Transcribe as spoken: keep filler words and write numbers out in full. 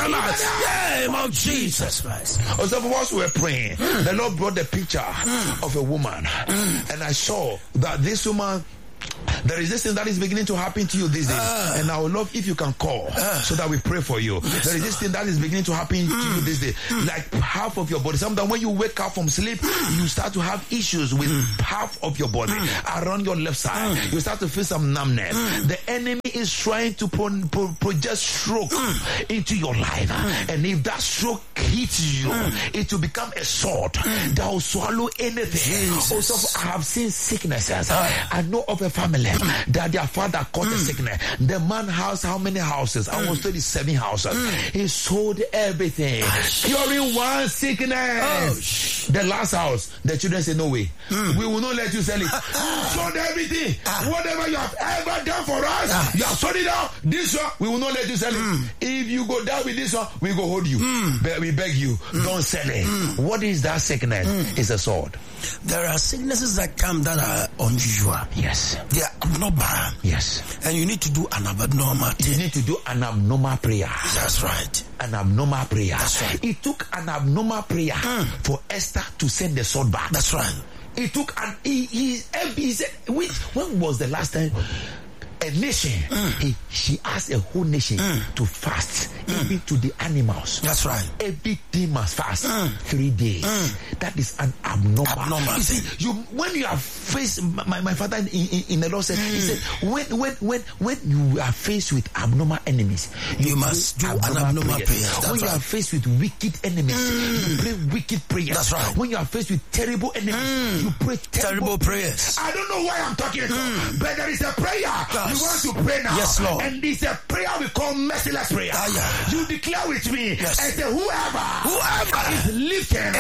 name of Jesus Christ. Also, whilst we were praying, mm. the Lord brought the picture mm. of a woman, mm. and I saw that this woman, there is this thing that is beginning to happen to you these days, uh, and I would love if you can call uh, so that we pray for you. Yes, there is this thing that is beginning to happen mm, to you these days, mm, like half of your body. Sometimes when you wake up from sleep, you start to have issues with mm, half of your body mm, around your left side. Mm, you start to feel some numbness. Mm, the enemy is trying to pro- pro- project stroke mm, into your life, mm, and if that stroke hits you, mm, it will become a sword mm, that will swallow anything. Jesus. Also, I have seen sicknesses. Uh, I know of a family that their father caught mm. a sickness. The man has how many houses? I was thirty-seven houses. Mm. He sold everything, curing one sickness. Oh, the last house, the children say, no way. Mm. We will not let you sell it. Sold everything. Uh. Whatever you have ever done for us, uh. you have sold it out. This one, we will not let you sell it. Mm. If you go down with this one, we go hold you. Mm. But we beg you, mm. don't sell it. Mm. What is that sickness? Mm. It's a sword. There are sicknesses that come that are unusual. Yes. They are abnormal. Yes. And you need to do an abnormal thing. You need to do an abnormal prayer. That's right. An abnormal prayer. That's right. It took an abnormal prayer mm. for Esther to send the sword back. That's right. It took an he he, he said, which when was the last time a nation mm. he, she asked a whole nation mm. to fast, mm. even to the animals. That's right. Everything must fast mm. three days. Mm. That is an abnormal. abnormal you see, you when you are faced, my, my father in, in, in the law said, mm. he said, when when when when you are faced with abnormal enemies, you, you must do abnormal an abnormal prayer. prayer. When right. you are faced with wicked enemies, mm. you pray wicked prayers. That's right. When you are faced with terrible enemies, mm. you pray terrible, terrible prayers. I don't know why I'm talking about, mm. but there is a prayer. Yes. We want to pray now. Yes, Lord. And it's a prayer we call merciless prayer. Ah, yeah. You declare with me yes. and say, whoever, whoever is lifting